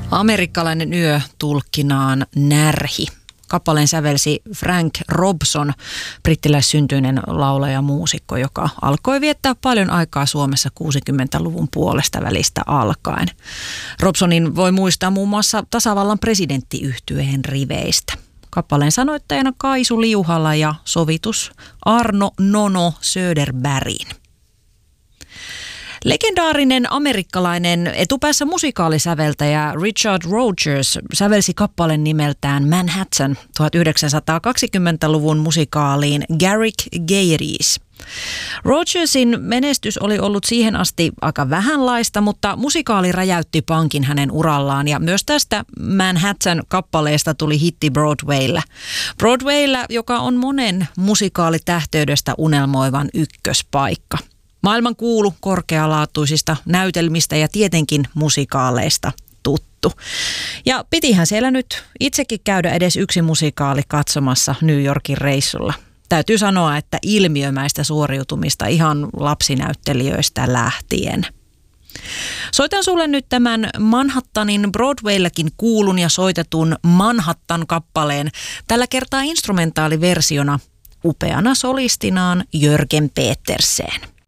Amerikkalainen yö tulkkinaan närhi. Kappaleen sävelsi Frank Robson, brittiläissyntyinen laulaja ja muusikko, joka alkoi viettää paljon aikaa Suomessa 60-luvun puolesta välistä alkaen. Robsonin voi muistaa muun muassa tasavallan presidenttiyhtyeen riveistä. Kappaleen sanoittajana Kaisu Liuhala ja sovitus Arno Nono Söderbergin. Legendaarinen amerikkalainen etupäässä musikaalisäveltäjä Richard Rodgers sävelsi kappaleen nimeltään Manhattan 1920-luvun musikaaliin Garrick Gayeries. Rodgersin menestys oli ollut siihen asti aika vähänlaista, mutta musikaali räjäytti pankin hänen urallaan ja myös tästä Manhattan-kappaleesta tuli hitti Broadwaylla. Broadwaylla, joka on monen musikaalitähteydestä unelmoivan ykköspaikka. Maailman kuulu korkealaatuisista näytelmistä ja tietenkin musikaaleista tuttu. Ja pitihän siellä nyt itsekin käydä edes yksi musikaali katsomassa New Yorkin reissulla. Täytyy sanoa, että ilmiömäistä suoriutumista ihan lapsinäyttelijöistä lähtien. Soitan sulle nyt tämän Manhattanin Broadwayllakin kuulun ja soitetun Manhattan-kappaleen, tällä kertaa instrumentaaliversiona upeana solistinaan Jörgen Petersen.